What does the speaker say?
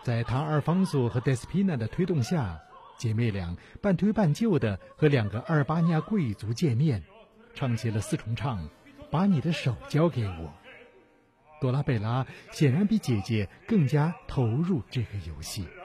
在唐阿尔方索和戴斯皮娜的推动下，姐妹俩半推半就的和2个阿尔巴尼亚贵族见面，唱起了4重唱《把你的手交给我》。多拉贝拉显然比姐姐更加投入这个游戏。